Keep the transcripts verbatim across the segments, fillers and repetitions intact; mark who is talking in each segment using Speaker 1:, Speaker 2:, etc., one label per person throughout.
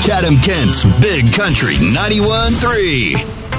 Speaker 1: Chatham-Kent's Big Country ninety-one point three.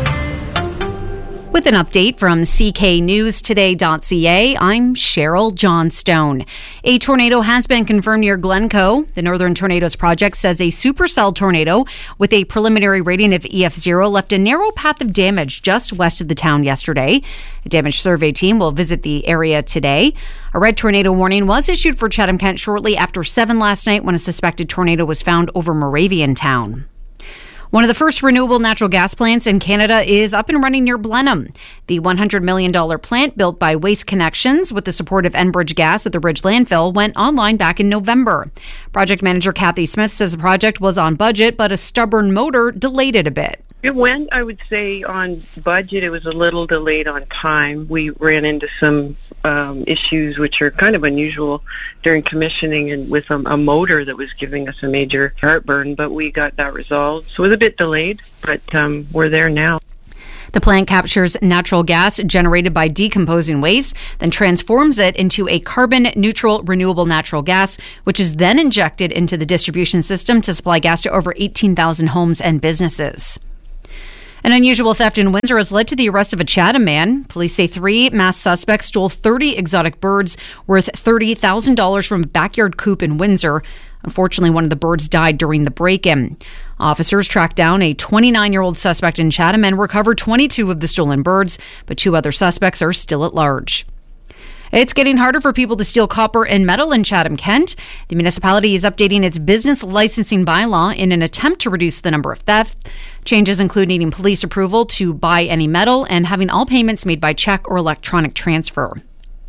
Speaker 2: With an update from C K News Today dot C A, I'm Cheryl Johnstone. A tornado has been confirmed near Glencoe. The Northern Tornadoes Project says a supercell tornado with a preliminary rating of E F zero left a narrow path of damage just west of the town yesterday. A damage survey team will visit the area today. A red tornado warning was issued for Chatham-Kent shortly after seven last night when a suspected tornado was found over Moraviantown. One of the first renewable natural gas plants in Canada is up and running near Blenheim. The one hundred million dollars plant built by Waste Connections with the support of Enbridge Gas at the Ridge Landfill went online back in November. Project manager Kathy Smith says the project was on budget, but a stubborn motor delayed it a bit.
Speaker 3: It went, I would say, on budget. It was a little delayed on time. We ran into some um, issues which are kind of unusual during commissioning and with a, a motor that was giving us a major heartburn, but we got that resolved. So it was a bit delayed, but um, we're there now.
Speaker 2: The plant captures natural gas generated by decomposing waste, then transforms it into a carbon-neutral renewable natural gas, which is then injected into the distribution system to supply gas to over eighteen thousand homes and businesses. An unusual theft in Windsor has led to the arrest of a Chatham man. Police say three masked suspects stole thirty exotic birds worth thirty thousand dollars from a backyard coop in Windsor. Unfortunately, one of the birds died during the break-in. Officers tracked down a twenty-nine-year-old suspect in Chatham and recovered twenty-two of the stolen birds, but two other suspects are still at large. It's getting harder for people to steal copper and metal in Chatham-Kent. The municipality is updating its business licensing bylaw in an attempt to reduce the number of thefts. Changes include needing police approval to buy any metal and having all payments made by check or electronic transfer.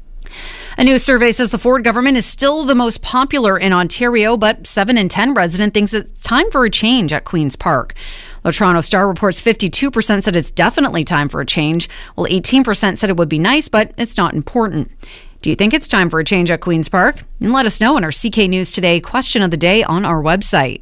Speaker 2: A new survey says the Ford government is still the most popular in Ontario, but seven in ten residents thinks it's time for a change at Queen's Park. The Toronto Star reports fifty-two percent said it's definitely time for a change, while eighteen percent said it would be nice, but it's not important. Do you think it's time for a change at Queen's Park? And let us know in our C K News Today question of the day on our website.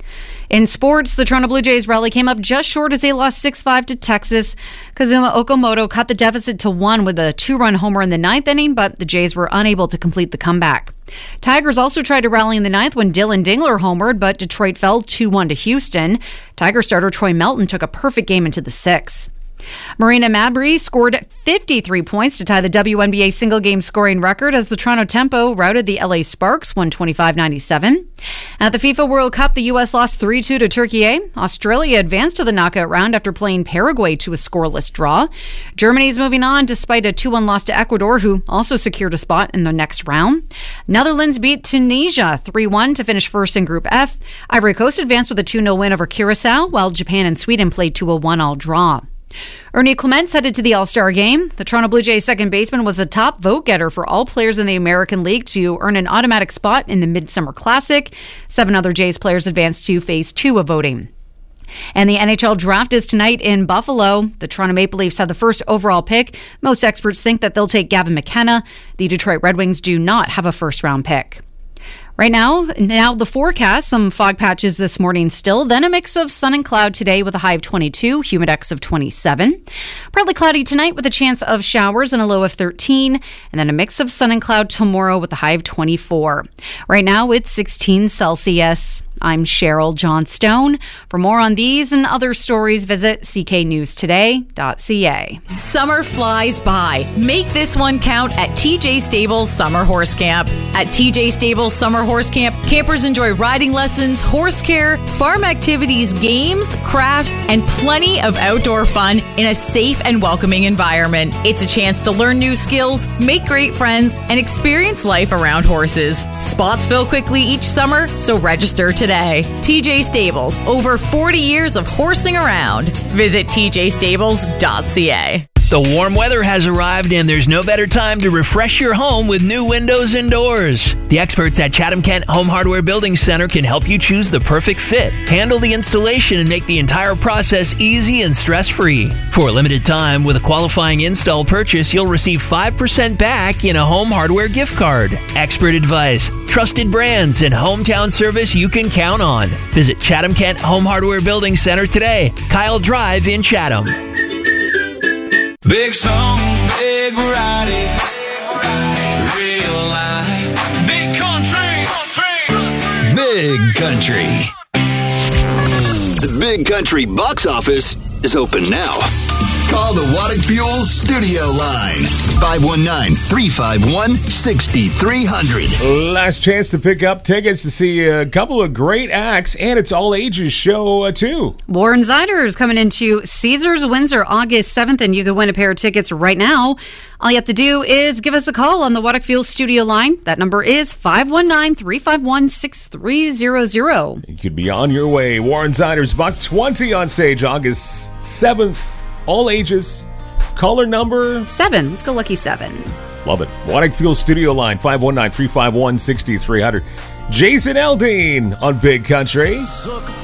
Speaker 2: In sports, the Toronto Blue Jays rally came up just short as they lost six five to Texas. Kazuma Okamoto cut the deficit to one with a two-run homer in the ninth inning, but the Jays were unable to complete the comeback. Tigers also tried to rally in the ninth when Dylan Dingler homered, but Detroit fell two one to Houston. Tiger starter Troy Melton took a perfect game into the sixth. Marina Mabrey scored fifty-three points to tie the W N B A single-game scoring record as the Toronto Tempo routed the L A Sparks one twenty-five ninety-seven. At the FIFA World Cup, the U S lost three two to Turkey. Australia advanced to the knockout round after playing Paraguay to a scoreless draw. Germany's moving on despite a two one loss to Ecuador, who also secured a spot in the next round. Netherlands beat Tunisia three one to finish first in Group F. Ivory Coast advanced with a two nil win over Curacao, while Japan and Sweden played to a one all draw. Ernie Clements headed to the All-Star game. The Toronto Blue Jays second baseman was the top vote-getter for all players in the American League to earn an automatic spot in the Midsummer Classic. Seven other Jays players advanced to phase two of voting. And the N H L draft is tonight in Buffalo. The Toronto Maple Leafs have the first overall pick. Most experts think that they'll take Gavin McKenna. The Detroit Red Wings do not have a first-round pick. Right now, now the forecast, some fog patches this morning still, then a mix of sun and cloud today with a high of twenty-two, humidex of twenty-seven. Partly cloudy tonight with a chance of showers and a low of thirteen, and then a mix of sun and cloud tomorrow with a high of twenty-four. Right now, it's sixteen Celsius. I'm Cheryl Johnstone. For more on these and other stories, visit c k news today dot c a.
Speaker 4: Summer flies by. Make this one count at T J Stables Summer Horse Camp. At T J Stables Summer Horse Camp, campers enjoy riding lessons, horse care, farm activities, games, crafts, and plenty of outdoor fun in a safe and welcoming environment. It's a chance to learn new skills, make great friends, and experience life around horses. Spots fill quickly each summer, so register today. T J Stables, over forty years of horsing around. Visit t j stables dot c a.
Speaker 5: The warm weather has arrived, and there's no better time to refresh your home with new windows and doors. The experts at Chatham-Kent Home Hardware Building Center can help you choose the perfect fit, handle the installation, and make the entire process easy and stress-free. For a limited time, with a qualifying install purchase, you'll receive five percent back in a home hardware gift card. Expert advice, trusted brands, and hometown service you can count on. Visit Chatham-Kent Home Hardware Building Center today, Kyle Drive in Chatham.
Speaker 6: Big songs, big variety, real life, big country,
Speaker 1: Big Country. The Big Country box office is open now. Call the Waddick Fuel studio line. five one nine, three five one, six three zero zero.
Speaker 7: Last chance to pick up tickets to see a couple of great acts, and it's all ages show, uh, too.
Speaker 2: Warren Zyder is coming into Caesars Windsor August seventh, and you can win a pair of tickets right now. All you have to do is give us a call on the Waddick Fuel studio line. That number is five one nine, three five one, six three zero zero.
Speaker 7: You could be on your way. Warren Zyder's Buck twenty on stage August seventh. All ages. Caller number?
Speaker 2: Seven. Let's go lucky seven.
Speaker 7: Love it. Waddick Fuel studio line, five one nine, three five one, six three zero zero. Jason Aldean on Big Country.